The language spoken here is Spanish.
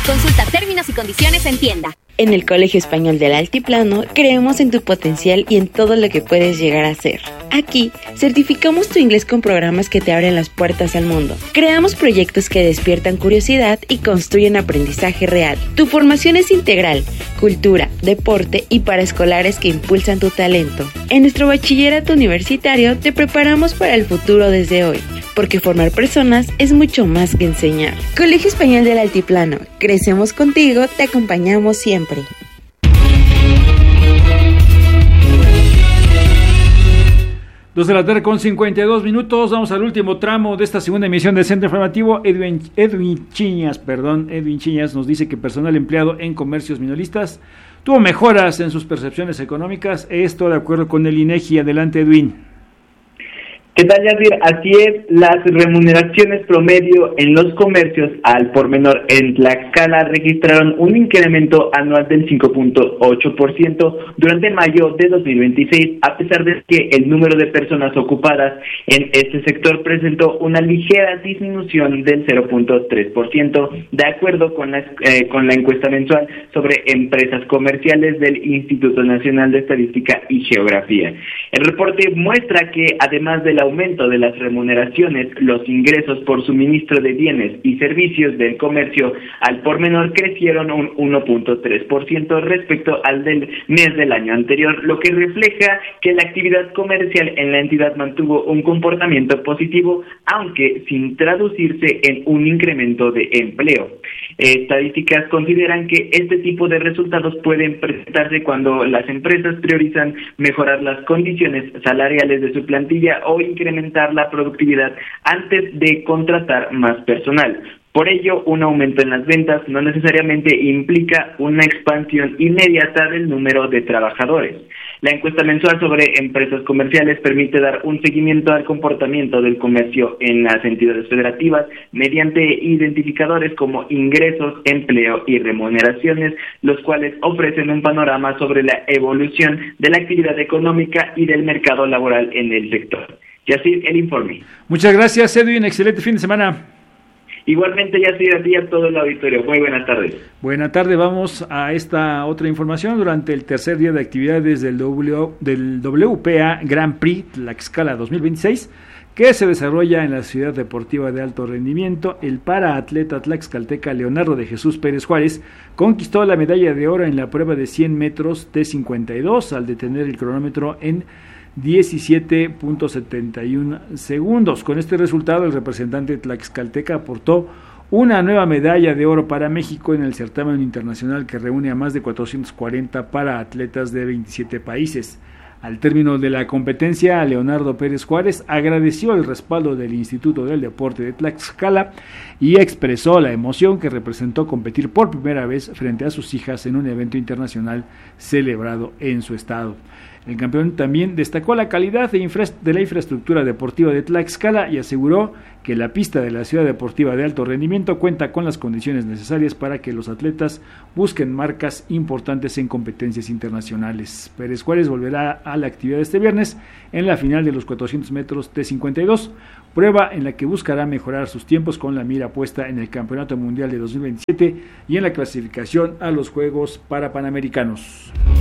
Consulta términos y condiciones en tienda. En el Colegio Español del Altiplano creemos en tu potencial y en todo lo que puedes llegar a ser. Aquí certificamos tu inglés con programas que te abren las puertas al mundo. Creamos proyectos que despiertan curiosidad y construyen aprendizaje real. Tu formación es integral, cultura, deporte y paraescolares que impulsan tu talento. En nuestro bachillerato universitario te preparamos para el futuro desde hoy, porque formar personas es mucho más que enseñar. Colegio Español del Altiplano, crecemos contigo, te acompañamos siempre. Dos de la tarde con 52 minutos, vamos al último tramo de esta segunda emisión del Centro Informativo. Edwin Chiñas nos dice que personal empleado en comercios minoristas tuvo mejoras en sus percepciones económicas, esto de acuerdo con el INEGI. Adelante, Edwin. ¿Qué tal, Yasir? Así es, las remuneraciones promedio en los comercios al por menor en Tlaxcala registraron un incremento anual del 5.8% durante mayo de 2026, a pesar de que el número de personas ocupadas en este sector presentó una ligera disminución del 0.3%, de acuerdo con la encuesta mensual sobre empresas comerciales del Instituto Nacional de Estadística y Geografía. El reporte muestra que, además del aumento de las remuneraciones, los ingresos por suministro de bienes y servicios del comercio al por menor crecieron un 1.3% respecto al del mes del año anterior, lo que refleja que la actividad comercial en la entidad mantuvo un comportamiento positivo, aunque sin traducirse en un incremento de empleo. Estadísticas consideran que este tipo de resultados pueden presentarse cuando las empresas priorizan mejorar las condiciones salariales de su plantilla o incrementar la productividad antes de contratar más personal. Por ello, un aumento en las ventas no necesariamente implica una expansión inmediata del número de trabajadores. La encuesta mensual sobre empresas comerciales permite dar un seguimiento al comportamiento del comercio en las entidades federativas mediante identificadores como ingresos, empleo y remuneraciones, los cuales ofrecen un panorama sobre la evolución de la actividad económica y del mercado laboral en el sector. Y así el informe. Muchas gracias, Edwin. Excelente fin de semana. Igualmente, ya sigue a ti a todo el auditorio. Muy buenas tardes. Buenas tardes, vamos a esta otra información. Durante el tercer día de actividades del WPA Grand Prix Tlaxcala 2026, que se desarrolla en la ciudad deportiva de alto rendimiento, el paraatleta tlaxcalteca Leonardo de Jesús Pérez Juárez conquistó la medalla de oro en la prueba de 100 metros T52 al detener el cronómetro en 17.71 segundos. Con este resultado, el representante tlaxcalteca aportó una nueva medalla de oro para México en el certamen internacional que reúne a más de 440 paraatletas de 27 países. Al término de la competencia, Leonardo Pérez Juárez agradeció el respaldo del Instituto del Deporte de Tlaxcala y expresó la emoción que representó competir por primera vez frente a sus hijas en un evento internacional celebrado en su estado. El campeón también destacó la calidad de la infraestructura deportiva de Tlaxcala y aseguró que la pista de la ciudad deportiva de alto rendimiento cuenta con las condiciones necesarias para que los atletas busquen marcas importantes en competencias internacionales. Pérez Juárez volverá a la actividad este viernes en la final de los 400 metros T52, prueba en la que buscará mejorar sus tiempos con la mira puesta en el Campeonato Mundial de 2027 y en la clasificación a los Juegos Parapanamericanos.